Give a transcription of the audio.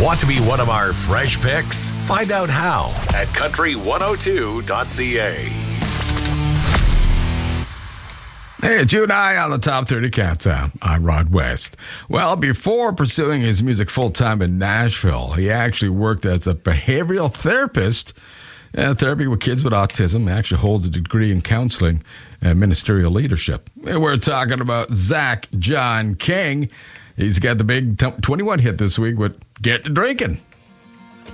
Want to be one of our fresh picks? Find out how at country102.ca. Hey, it's you and I on the Top 30 Countdown. I'm Rod West. Well, before pursuing his music full-time in Nashville, he actually worked as a behavioral therapist, therapy with kids with autism. He actually holds a degree in counseling and ministerial leadership. We're talking about Zach John King. He's got the big 21 hit this week with Get to Drinking.